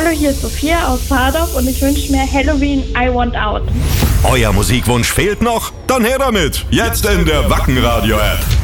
Hallo, hier ist Sophia aus Pardorf und ich wünsche mir Halloween I Want Out. Euer Musikwunsch fehlt noch? Dann her damit! Jetzt in der Wacken Radio App.